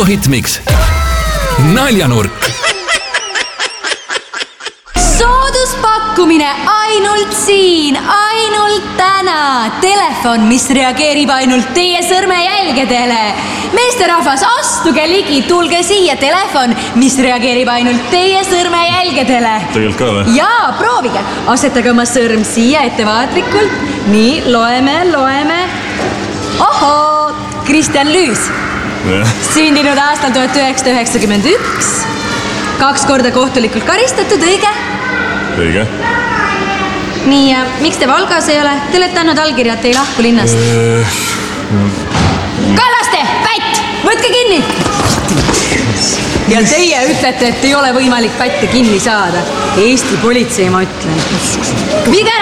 Elo Hitmix. Naljanurk. Sooduspakkumine ainult siin, ainult täna. Telefon, mis reageerib ainult teie sõrmejälgedele. Meesterahvas, astuge ligi, tulge siia. Telefon, mis reageerib ainult teie sõrmejälgedele. Tegelikult ka või? Jaa, proovige. Asetage oma sõrm siia ettevaatlikult. Nii, loeme. Ohoo, Kristjan Lüüs. Sündinud aastal 1991. 2 korda kohtulikult karistatud, õige? Õige. Nii, miks te Valgas ei ole? Te olete andnud allkirjad, te ei lahku linnast. Kallaste, pätt, võtke kinni! Ja teie ütlete, et ei ole võimalik pätte kinni saada. Eesti politsei, ma ütlen. Viige